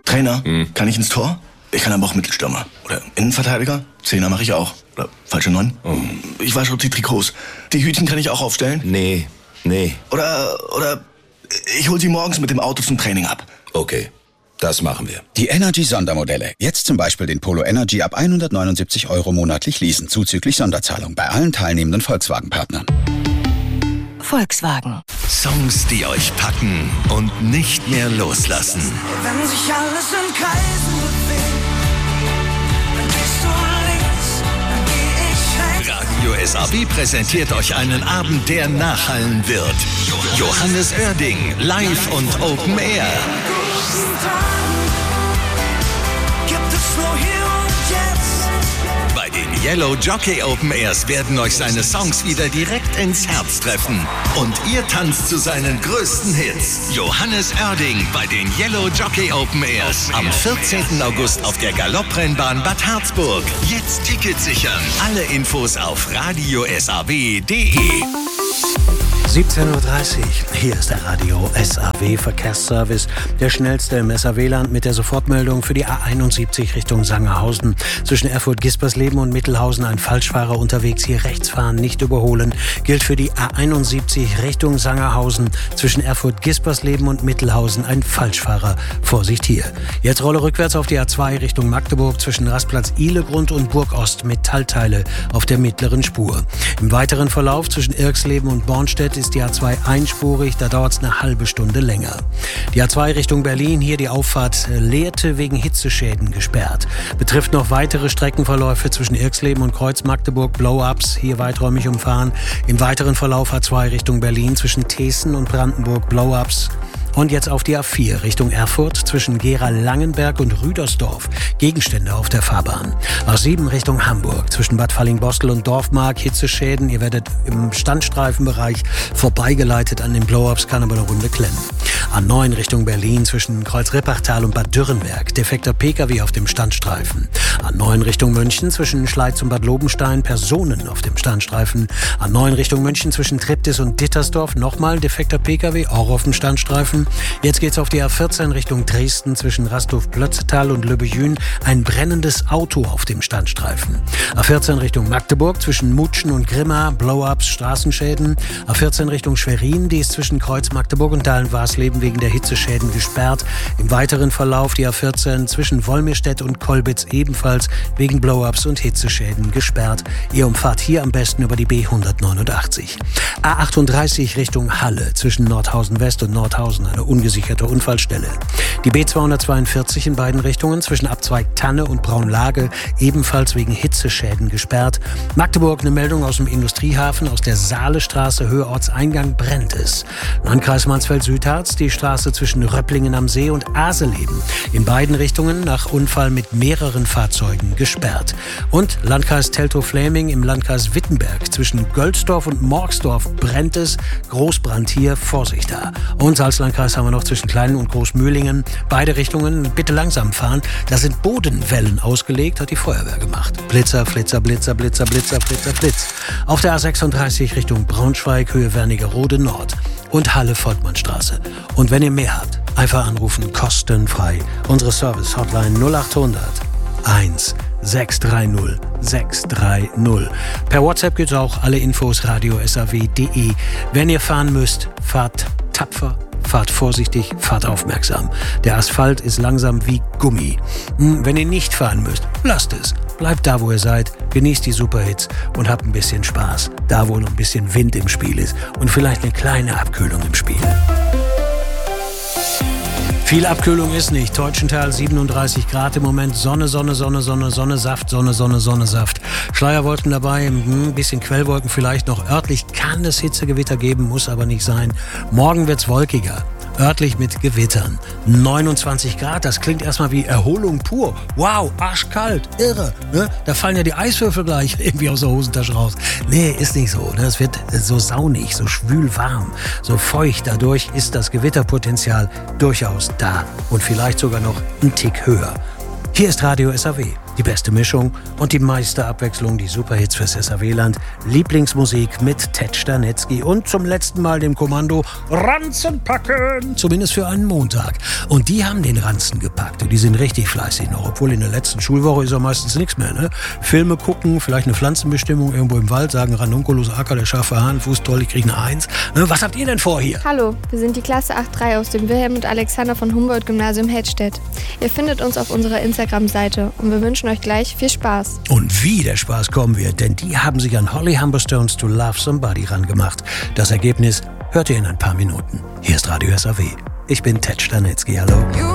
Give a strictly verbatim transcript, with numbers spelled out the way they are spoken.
Trainer, hm. kann ich ins Tor? Ich kann aber auch Mittelstürmer. Oder Innenverteidiger? Zehner mache ich auch. Oder falsche Neun? Oh. Ich wasche auch die Trikots. Die Hütchen kann ich auch aufstellen? Nee, nee. Oder, oder ich hol sie morgens mit dem Auto zum Training ab. Okay, das machen wir. Die Energy-Sondermodelle. Jetzt zum Beispiel den Polo Energy ab hundertneunundsiebzig Euro monatlich leasen, zuzüglich Sonderzahlung bei allen teilnehmenden Volkswagen-Partnern. Volkswagen. Songs, die euch packen und nicht mehr loslassen. Wenn sich alles in Kreisen bewegt, dann gehst du links, dann geh ich rechts. Radio S A W präsentiert euch einen Abend, der nachhallen wird. Johannes Oerding, live und Open Air. Gibt es nur hier und jetzt. Bei den Yellow Jockey Open Airs werden euch seine Songs wieder direkt ins Herz treffen. Und ihr tanzt zu seinen größten Hits. Johannes Oerding bei den Yellow Jockey Open Airs. Am vierzehnten August auf der Galopprennbahn Bad Harzburg. Jetzt Ticket sichern. Alle Infos auf radio s a w punkt d e. siebzehn Uhr dreißig. Hier ist der Radio S A W Verkehrsservice. Der schnellste im S A W-Land mit der Sofortmeldung für die A einundsiebzig Richtung Sangerhausen. Zwischen Erfurt-Gispersleben und Mittelhausen ein Falschfahrer unterwegs. Hier rechts fahren, nicht überholen. Gilt für die A einundsiebzig Richtung Sangerhausen. Zwischen Erfurt-Gispersleben und Mittelhausen ein Falschfahrer. Vorsicht hier. Jetzt Rolle rückwärts auf die A zwei Richtung Magdeburg. Zwischen Rastplatz Ihlegrund und Burgost Metallteile auf der mittleren Spur. Im weiteren Verlauf zwischen Irksleben und Bornstedt ist die A zwei einspurig, da dauert es eine halbe Stunde länger. Die A zwei Richtung Berlin, hier die Auffahrt Lehrte wegen Hitzeschäden gesperrt. Betrifft noch weitere Streckenverläufe zwischen Irksleben und Kreuz Magdeburg, Blow-Ups, hier weiträumig umfahren. Im weiteren Verlauf A zwei Richtung Berlin zwischen Thesen und Brandenburg, Blow-Ups. Und jetzt auf die A vier Richtung Erfurt zwischen Gera-Langenberg und Rüdersdorf. Gegenstände auf der Fahrbahn. A sieben Richtung Hamburg zwischen Bad Fallingbostel und Dorfmark. Hitzeschäden. Ihr werdet im Standstreifenbereich vorbeigeleitet an den Blow-Ups, kann aber eine Runde klemmen. A neun Richtung Berlin zwischen Kreuz-Rippachtal und Bad Dürrenberg. Defekter Pkw auf dem Standstreifen. A neun Richtung München zwischen Schleiz und Bad Lobenstein. Personen auf dem Standstreifen. A neun Richtung München zwischen Triptis und Dittersdorf. Nochmal defekter Pkw, auch auf dem Standstreifen. Jetzt geht's auf die A vierzehn Richtung Dresden zwischen Rasthof-Plötztal und Löbejün. Ein brennendes Auto auf dem Standstreifen. A vierzehn Richtung Magdeburg zwischen Mutschen und Grimma. Blow-ups, Straßenschäden. A vierzehn Richtung Schwerin, die ist zwischen Kreuz Magdeburg und Dahlen-Warsleben wegen der Hitzeschäden gesperrt. Im weiteren Verlauf die A vierzehn zwischen Wolmirstedt und Kolbitz ebenfalls wegen Blow-ups und Hitzeschäden gesperrt. Ihr umfahrt hier am besten über die B hundertneunundachtzig. A achtunddreißig Richtung Halle zwischen Nordhausen West und Nordhausen. Eine ungesicherte Unfallstelle. Die B zweihundertzweiundvierzig in beiden Richtungen zwischen Abzweig Tanne und Braunlage ebenfalls wegen Hitzeschäden gesperrt. Magdeburg eine Meldung aus dem Industriehafen, aus der Saalestraße, Höhe Ortseingang brennt es. Landkreis Mansfeld-Südharz, die Straße zwischen Röpplingen am See und Aseleben. In beiden Richtungen nach Unfall mit mehreren Fahrzeugen gesperrt. Und Landkreis Teltow-Fläming im Landkreis Wittenberg zwischen Gölzdorf und Morgsdorf brennt es. Großbrand hier, Vorsicht da. Und Salzlandkreis haben wir noch zwischen Kleinen und Großmühlingen. Beide Richtungen bitte langsam fahren. Da sind Bodenwellen ausgelegt, hat die Feuerwehr gemacht. Blitzer, Flitzer, Blitzer, Blitzer, Blitzer, Flitzer, Blitz. Auf der A sechsunddreißig Richtung Braunschweig, Höhe Wernigerode Nord. Und Halle-Volkmannstraße. Und wenn ihr mehr habt, einfach anrufen, kostenfrei. Unsere Service-Hotline null achthundert eins sechs drei null sechs drei null. Per WhatsApp gibt's auch alle Infos radio s a w punkt d e. Wenn ihr fahren müsst, fahrt tapfer, fahrt vorsichtig, fahrt aufmerksam. Der Asphalt ist langsam wie Gummi. Wenn ihr nicht fahren müsst, lasst es. Bleibt da, wo ihr seid, genießt die Superhits und habt ein bisschen Spaß. Da, wo noch ein bisschen Wind im Spiel ist und vielleicht eine kleine Abkühlung im Spiel. Viel Abkühlung ist nicht. Teutschenthal siebenunddreißig Grad im Moment. Sonne, Sonne, Sonne, Sonne, Sonne, Saft, Sonne, Sonne, Sonne, Saft. Schleierwolken dabei, ein bisschen Quellwolken vielleicht noch. Örtlich kann es Hitzegewitter geben, muss aber nicht sein. Morgen wird's wolkiger. Örtlich mit Gewittern. neunundzwanzig Grad, das klingt erstmal wie Erholung pur. Wow, arschkalt, irre. Ne? Da fallen ja die Eiswürfel gleich irgendwie aus der Hosentasche raus. Nee, ist nicht so. Ne? Es wird so saunig, so schwül warm, so feucht. Dadurch ist das Gewitterpotenzial durchaus da. Und vielleicht sogar noch ein Tick höher. Hier ist Radio S A W. Die beste Mischung und die meiste Abwechslung, die Superhits fürs S A W-Land, Lieblingsmusik mit Ted Stanetzky und zum letzten Mal dem Kommando Ranzen packen, zumindest für einen Montag. Und die haben den Ranzen gepackt und die sind richtig fleißig noch, obwohl in der letzten Schulwoche ist ja meistens nichts mehr, ne? Filme gucken, vielleicht eine Pflanzenbestimmung irgendwo im Wald, sagen Ranunculus Acker, der scharfe Hahn, Fuß toll, ich krieg eine Eins. Ne? Was habt ihr denn vor hier? Hallo, wir sind die Klasse acht drei aus dem Wilhelm und Alexander von Humboldt-Gymnasium Hettstedt. Ihr findet uns auf unserer Instagram-Seite und wir wünschen euch gleich viel Spaß. Und wie der Spaß kommen wird, denn die haben sich an Holly Humberstones to Love Somebody rangemacht. Das Ergebnis hört ihr in ein paar Minuten. Hier ist Radio S A W. Ich bin Ted Stanetzky, hallo.